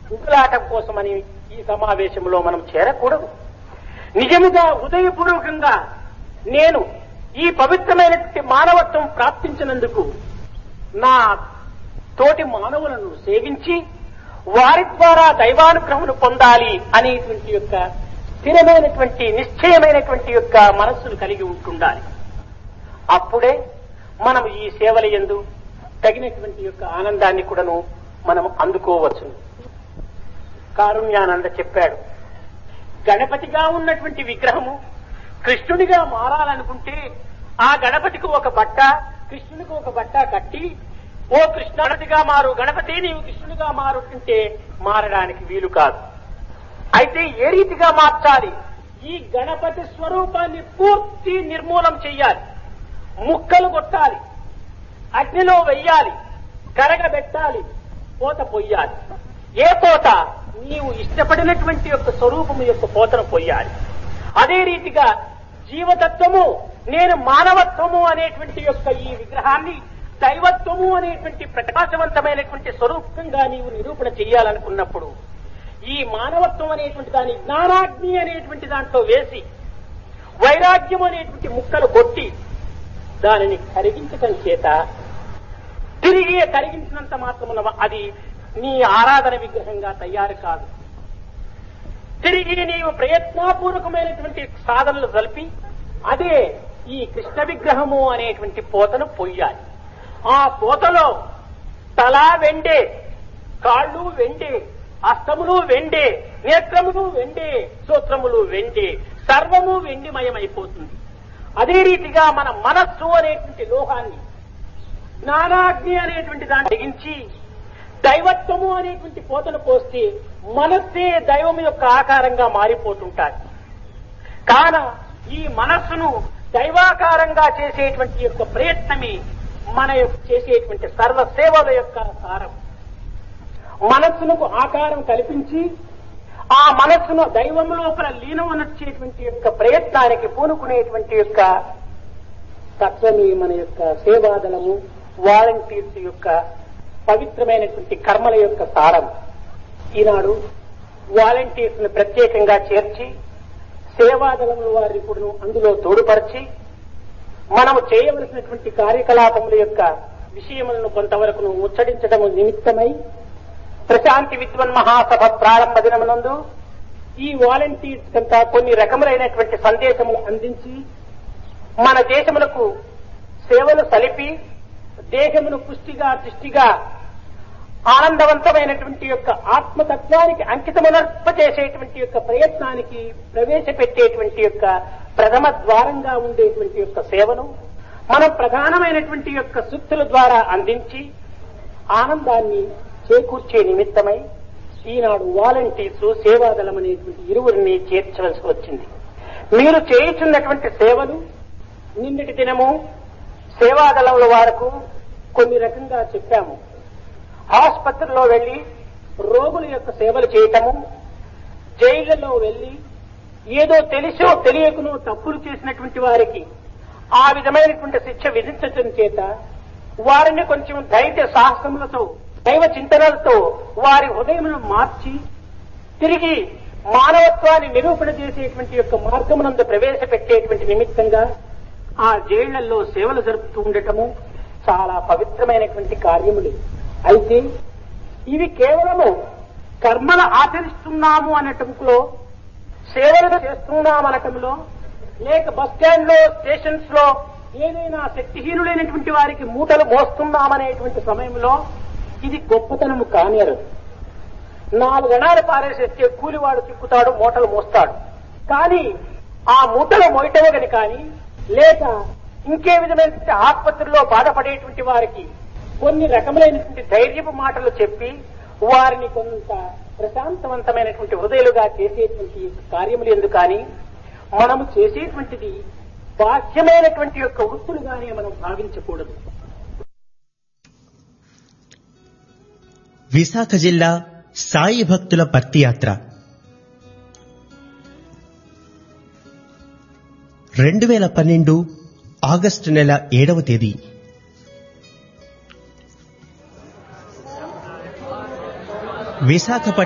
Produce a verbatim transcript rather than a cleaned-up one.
ఉగులాటం కోసమని ఈ సమావేశంలో మనం చేరకూడదు. నిజముగా హృదయపూర్వకంగా నేను ఈ పవిత్రమైనటువంటి మానవత్వం ప్రాప్తించినందుకు నా తోటి మానవులను సేవించి వారి ద్వారా దైవానుగ్రహమును పొందాలి అనేటువంటి యొక్క స్థిరమైనటువంటి నిశ్చయమైనటువంటి యొక్క మనస్సును కలిగి ఉంటుండాలి. అప్పుడే మనం ఈ సేవల యందు తగినటువంటి యొక్క ఆనందాన్ని కూడాను మనం అందుకోవచ్చు. కారుణ్యానంద చెప్పాడు, గణపతిగా ఉన్నటువంటి విగ్రహము కృష్ణుడిగా మారాలనుకుంటే ఆ గణపతికి ఒక బట్ట, కృష్ణుడికి ఒక బట్ట కట్టి, ఓ కృష్ణ గణపతిగా మారు, గణపతి నీవు కృష్ణుడిగా మారుతుంటే మారడానికి వీలు కాదు. అయితే ఏ రీతిగా మార్చాలి? ఈ గణపతి స్వరూపాన్ని పూర్తి నిర్మూలం చెయ్యాలి, ముక్కలు కొట్టాలి, అగ్నిలో వెయ్యాలి, కరగబెట్టాలి, పోత పొయ్యాలి. ఏ పోత? నీవు ఇష్టపడినటువంటి యొక్క స్వరూపము యొక్క పోతను పొయ్యాలి. అదే రీతిగా జీవతత్వము, నేను మానవత్వము అనేటువంటి యొక్క ఈ విగ్రహాన్ని దైవత్వము అనేటువంటి ప్రకాశవంతమైనటువంటి స్వరూపంగా నీవు నిరూపణ చెయ్యాలనుకున్నప్పుడు ఈ మానవత్వం అనేటువంటి దాని జ్ఞానాగ్ని అనేటువంటి దాంట్లో వేసి వైరాగ్యం అనేటువంటి ముక్కలు కొట్టి దానిని కరిగించటం చేత తిరిగి కరిగించినంత మాత్రమున అది నీ ఆరాధన విగ్రహంగా తయారు కాదు. తిరిగి నీవు ప్రయత్నపూర్వకమైనటువంటి సాధనలు కలిపి అదే ఈ కృష్ణ విగ్రహము అనేటువంటి పోతను పొయ్యాలి. ఆ పోతలో తల వెండే, కాళ్ళు వెండే, అస్తములు వెండే, నేత్రములు వెండే, స్తోత్రములు వెండే, సర్వము వెండిమయమైపోతుంది. అదే రీతిగా మన మనస్సు అనేటువంటి లోహాన్ని జ్ఞానాగ్ని అనేటువంటి దాన్ని తగ్గించి దైవత్వము అనేటువంటి పోతను పోస్తే మనస్సే దైవం యొక్క ఆకారంగా మారిపోతుంటారు. కాన ఈ మనస్సును దైవాకారంగా చేసేటువంటి యొక్క ప్రయత్నమే మన యొక్క చేసేటువంటి సర్వసేవల యొక్క సారం. మనస్సునకు ఆకారం కల్పించి ఆ మనస్సును దైవం లోపల లీనమనొచ్చేటువంటి యొక్క ప్రయత్నానికి పూనుకునేటువంటి యొక్క తత్వమే మన యొక్క సేవాదళము, వాలంటీర్స్ యొక్క పవిత్రమైనటువంటి కర్మల యొక్క సారం. ఈనాడు వాలంటీర్స్ ను ప్రత్యేకంగా చేర్చి సేవాదళముల వారిని కూడా అందులో తోడుపరిచి మనము చేయవలసినటువంటి కార్యకలాపముల యొక్క విషయములను కొంతవరకు ముచ్చడించడం నిమిత్తమై ప్రశాంతి విద్వన్ మహాసభ ప్రారంభ దినమునందు ఈ వాలంటీర్స్ కంతా కొన్ని రకములైనటువంటి సందేశములు అందించి మన దేశములకు సేవలు సలిపి దేశమును పుష్టిగా దృష్టిగా ఆనందవంతమైనటువంటి యొక్క ఆత్మతత్వానికి అంకితమునర్ప చేసేటువంటి యొక్క ప్రయత్నానికి ప్రవేశపెట్టేటువంటి యొక్క ప్రథమ ద్వారంగా ఉండేటువంటి యొక్క సేవను మనం ప్రధానమైనటువంటి యొక్క సూక్తుల ద్వారా అందించి ఆనందాన్ని చేకూర్చే నిమిత్తమై ఈనాడు వాలంటీర్స్ సేవాదళం అనేటువంటి ఇరువురిని చేర్చవలసి వచ్చింది. మీరు చేయుచున్నటువంటి సేవలు నిన్నటి దినము సేవాదళముల వారకు కొన్ని రకంగా చెప్పాము. ఆసుపత్రిలో వెళ్లి రోగుల యొక్క సేవలు చేయటము, జైళ్లలో వెళ్లి ఏదో తెలిసో తెలియకనో తప్పులు చేసినటువంటి వారికి ఆ విధమైనటువంటి శిక్ష విధించటం చేత వారిని కొంచెం ధైర్య సాహసములతో దైవ చింతనలతో వారి హృదయమును మార్చి తిరిగి మానవత్వాన్ని నిరూపణ చేసేటువంటి యొక్క మార్గమునందు ప్రవేశపెట్టేటువంటి నిమిత్తంగా ఆ జైళ్లలో సేవలు జరుపుతూ ఉండటము చాలా పవిత్రమైనటువంటి కార్యములు. అయితే ఇవి కేవలము కర్మలు ఆచరిస్తున్నాము అనటంలో, సేవలు చేస్తున్నామనటంలో, లేక బస్ స్టాండ్ లో స్టేషన్స్ లో ఏదైనా శక్తిహీనులైనటువంటి వారికి మూటలు మోస్తున్నామనేటువంటి సమయంలో ఇది గొప్పతనము కానియరు. నాలుగణాలు పారేసేస్తే కూలివాడు చిక్కుతాడు, మూటలు మోస్తాడు. కానీ ఆ మూటలు మోయటమని కానీ లేక ఇంకే విధమైనటువంటి ఆసుపత్రిలో బాధపడేటువంటి వారికి కొన్ని రకములైనటువంటి ధైర్యపు మాటలు చెప్పి వారిని కొంత ప్రశాంతవంతమైనటువంటి హృదయాలుగా చేసేటువంటి కార్యములు ఎందుకు కానీ మనము చేసేటువంటిది బాహ్యమైనటువంటి యొక్క వృత్తులుగానే మనం భావించకూడదు. విశాఖ జిల్లా సాయి భక్తుల భక్తి యాత్ర రెండు వేల పన్నెండు ఆగస్టు నెల ఏడవ తేదీ విశాఖపట్నం